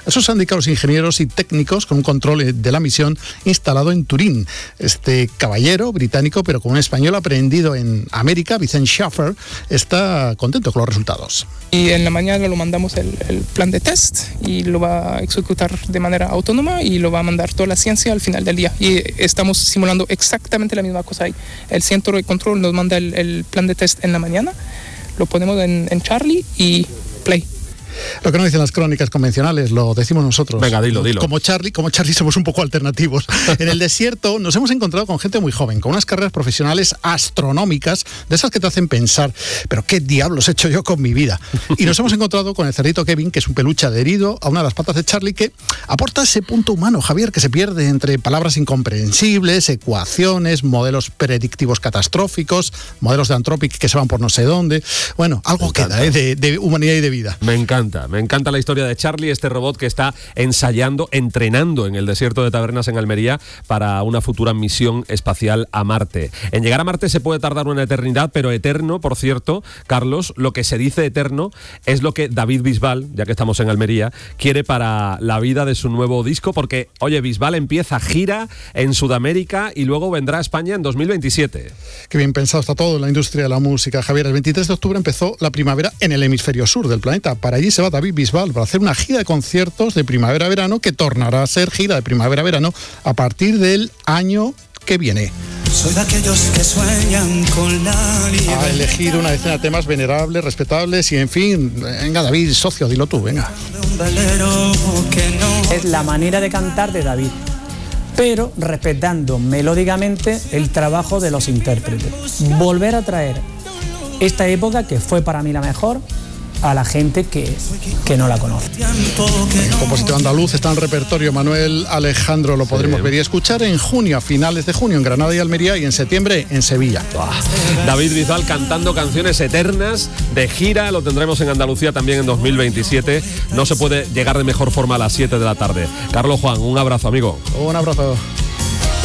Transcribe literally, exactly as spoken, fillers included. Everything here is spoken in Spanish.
Eso se han dedicado los ingenieros y técnicos con un control de la misión instalado en Turín. Este caballero británico, pero con un español aprendido en América, Vicent Schaffer, está contento con los resultados. Y en la mañana lo mandamos el, el plan de test y lo va a ejecutar de manera autónoma y lo va a mandar toda la ciencia al final del día. Y estamos simulando exactamente la misma cosa ahí. El centro de control nos manda el, el plan de test en la mañana, lo ponemos en, en Charlie y play. Lo que no dicen las crónicas convencionales, lo decimos nosotros. Venga, dilo, dilo. Como Charlie, como Charlie somos un poco alternativos. En el desierto nos hemos encontrado con gente muy joven, con unas carreras profesionales astronómicas, de esas que te hacen pensar, pero ¿qué diablos he hecho yo con mi vida? Y nos hemos encontrado con el cerdito Kevin, que es un peluche adherido a una de las patas de Charlie, que aporta ese punto humano, Javier, que se pierde entre palabras incomprensibles, ecuaciones, modelos predictivos catastróficos, modelos de Anthropic que se van por no sé dónde. Bueno, algo queda, ¿eh? de, de humanidad y de vida. Me encanta. Me encanta la historia de Charlie, este robot que está ensayando, entrenando en el desierto de Tabernas en Almería para una futura misión espacial a Marte. En llegar a Marte se puede tardar una eternidad, pero eterno, por cierto, Carlos, lo que se dice eterno es lo que David Bisbal, ya que estamos en Almería, quiere para la vida de su nuevo disco, porque, oye, Bisbal empieza gira en Sudamérica y luego vendrá a España en dos mil veintisiete. Qué bien pensado está todo en la industria de la música, Javier. El veintitrés de octubre empezó la primavera en el hemisferio sur del planeta. Para allí se va David Bisbal para hacer una gira de conciertos de primavera-verano que tornará a ser gira de primavera-verano a partir del año que viene. Soy de aquellos que sueñan con la libertad. A elegir una decena de temas venerables, respetables y, en fin, venga, David, socio, dilo tú, venga. Es la manera de cantar de David, pero respetando melódicamente el trabajo de los intérpretes. Volver a traer esta época, que fue para mí la mejor, a la gente que, que no la conoce. El compositor andaluz está en repertorio. Manuel Alejandro lo podremos sí. ver y escuchar en junio, a finales de junio, en Granada y Almería, y en septiembre en Sevilla. David Bisbal cantando canciones eternas de gira, lo tendremos en Andalucía también en dos mil veintisiete. No se puede llegar de mejor forma a las siete de la tarde. Carlos Juan, un abrazo, amigo. Un abrazo.